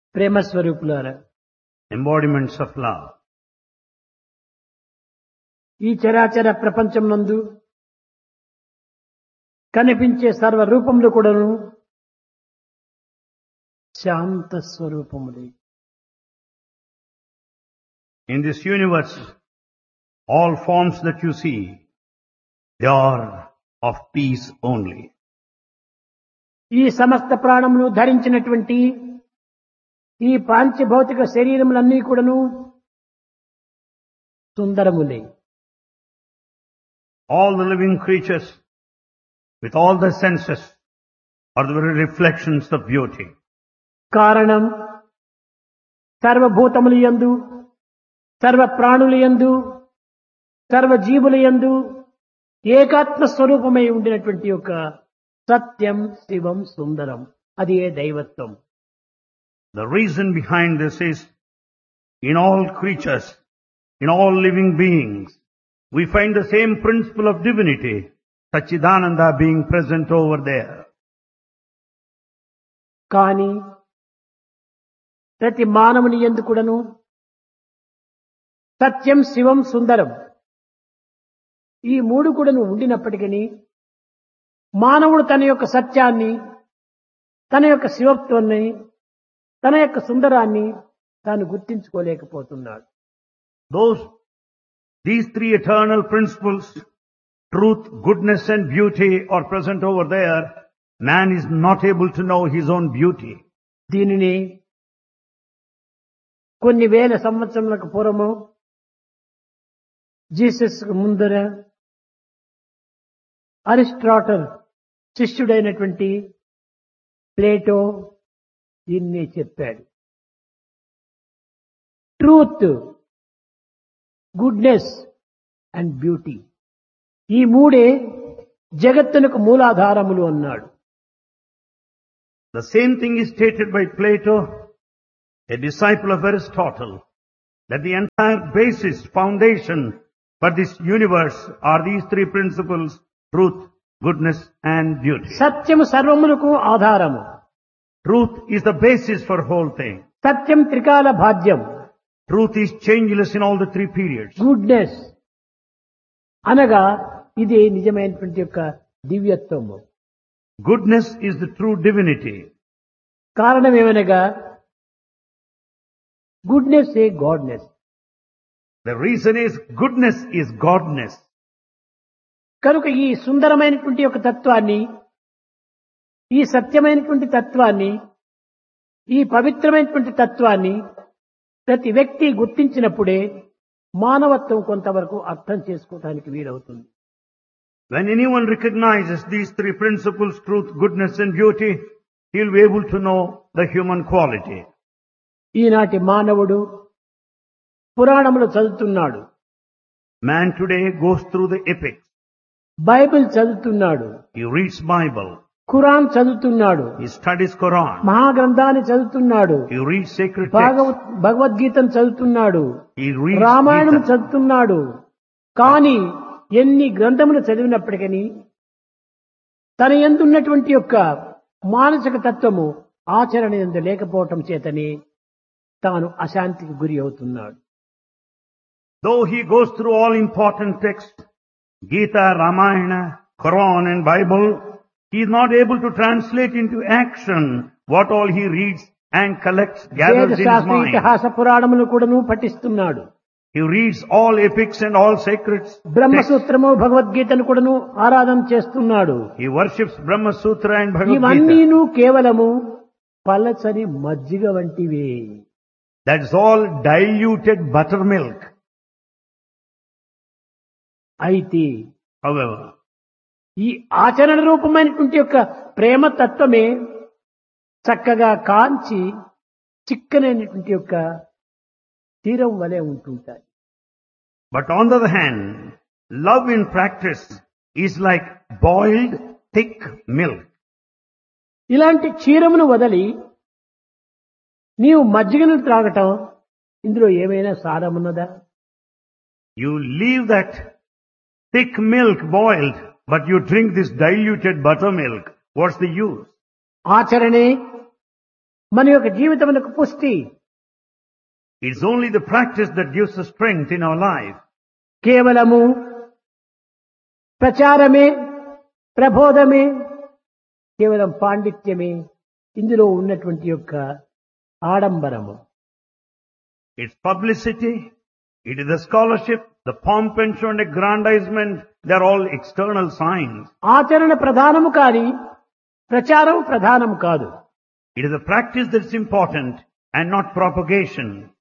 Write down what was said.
ప్రేమ స్వరూపులారా, embodiments of love. ఈ చరాచర ప్రపంచం నందు కనిపించే సర్వ రూపములు కూడాను శాంత స్వరూపములే. In this universe, all forms that you see, they are of peace only. ఈ సమస్త ప్రాణములు ధరించినటువంటి ఈ పాంచభౌతిక శరీరములన్నీ కూడాను సుందరములే. All the living creatures, with all the senses, are the very reflections of beauty. కారణం సర్వభూతములు యందు, సర్వ ప్రాణుల యందు, సర్వ జీవుల యందు ఏకాత్మ స్వరూపమై ఉండినటువంటి యొక్క సత్యం, శివం, సుందరం, అది ఏ దైవత్వం. The reason behind this is, in all creatures, in all living beings, we find the same principle of divinity, Satchidananda being present over there. కానీ ప్రతి మానవుని యందు కూడాను సత్యం, శివం, సుందరం ఈ మూడు కూడాను ఉండినప్పటికీ మానవుడు తన యొక్క సత్యాన్ని, తన యొక్క శివత్వాన్ని, తన యొక్క సుందరాన్ని తాను గుర్తించుకోలేకపోతున్నాడు. These three eternal principles, truth, goodness and beauty, are present over there. Man is not able to know his own beauty. దీనిని కొన్ని వేల సంవత్సరములకు పూర్వము జీసస్ ముందర అరిస్టాటల్ శిష్యుడైనటువంటి ప్లేటో దీన్ని చెప్పాడు. ట్రూత్, గుడ్నెస్ అండ్ బ్యూటీ, ఈ మూడే జగత్తునకు మూలాధారములు అన్నాడు. The same thing is stated by Plato, a disciple of Aristotle, that the entire basis, foundation for this universe are these three principles: truth, goodness and beauty. సత్యము సర్వమునకు ఆధారము. Truth is the basis for whole thing. సత్యం త్రికాల భాజ్యం. Truth is changeless in all the three periods. Goodness అనగా ఇది నిజమైనటువంటి యొక్క దివ్యత్వము. Goodness is the true divinity. కారణం ఏమనగా goodness A goodness. The reason is goodness is godness. కనుక ఈ సుందరమైనటువంటి యొక్క తత్వాన్ని, ఈ సత్యమైనటువంటి తత్వాన్ని, ఈ పవిత్రమైనటువంటి తత్వాన్ని ప్రతి వ్యక్తి గుర్తించినప్పుడే మానవత్వం కొంతవరకు అర్థం చేసుకోవడానికి వీలవుతుంది. When anyone recognizes these three principles, truth, goodness and beauty, he will be able to know the human quality. ఈనాటి మానవుడు పురాణములు చదువుతున్నాడు, Man today goes through the epics. Bible చదువుతున్నాడు, He reads Bible. ఖురాన్ చదువుతున్నాడు, He studies Quran. మహాగ్రంథాన్ని చదువుతున్నాడు, He reads sacred texts. భగవద్గీతను చదువుతున్నాడు, He reads Ramayanam Gita. చదువుతున్నాడు. కానీ ఎన్ని గ్రంథములు చదివినప్పటికీ తన యందు ఉన్నటువంటి యొక్క మానసిక తత్వము ఆచరణ యందు లేకపోవటం చేతని తాను అశాంతికి గురి అవుతున్నాడు. Though he goes through all important texts, Gita, Ramayana, Quran and Bible, he is not able to translate into action what all he reads and collects, gathers in his వేదశాస్త్ర mind. ఇతిహాస పురాణములు కూడాను పఠిస్తున్నాడు. He reads all epics and all sacred texts. బ్రహ్మసూత్రము, భగవద్గీతను కూడాను ఆరాధన చేస్తున్నాడు. He worships Brahma Sutra and Bhagavad Gita. ఇవన్నీను కేవలము పలచని మజ్జిగ వంటివే. That's all diluted buttermilk. అయితే However, ఈ ఆచరణ రూపమైనటువంటి యొక్క ప్రేమ తత్వమే చక్కగా కాంచి చిక్కనైనటువంటి యొక్క తీరం వలె ఉంటుంటాయి. but on the other hand, love in practice is like boiled thick milk. ఇలాంటి క్షీరమును వదలి నీవు మజ్జిగను త్రాగటం, ఇందులో ఏమైనా సారమున్నదా? You leave that thick milk boiled, but you drink this diluted buttermilk. What's the use? ఆచరణే మన యొక్క జీవితమునకు పుష్టి. It's only the practice that gives us strength in our life. కేవలము ప్రచారమే, ప్రబోధమే, కేవలం పాండిత్యమే ఇందులో ఉన్నటువంటి యొక్క ఆడంబరము. It's publicity, it is the scholarship, the pomp and show and aggrandizement, they're all external signs. ఆచరణ ప్రధానము కాని ప్రచారం ప్రధానము కాదు. It is the practice that's important and not propagation.